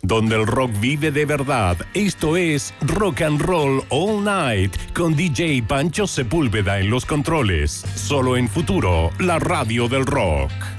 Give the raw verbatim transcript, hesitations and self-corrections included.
donde el rock vive de verdad. Esto es Rock and Roll All Night con D J Pancho Sepúlveda en los controles. Solo en Futuro, la radio del rock.